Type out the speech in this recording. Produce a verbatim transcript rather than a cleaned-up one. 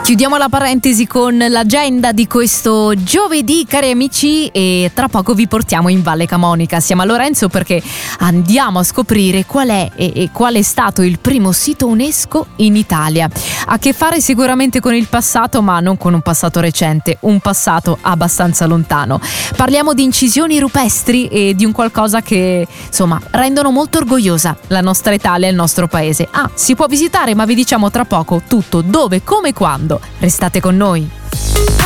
Chiudiamo la parentesi con l'agenda di questo giovedì, cari amici, e tra poco vi portiamo in Valle Camonica. Siamo a Lorenzo perché andiamo a scoprire qual è e, e qual è stato il primo sito UNESCO in Italia. Ha a che fare sicuramente con il passato, ma non con un passato recente, un passato abbastanza lontano. Parliamo di incisioni rupestri e di un qualcosa che, insomma, rendono molto orgogliosa la nostra Italia e il nostro paese. Ah, si può visitare, ma vi diciamo tra poco tutto, dove, come e quando. Restate con noi.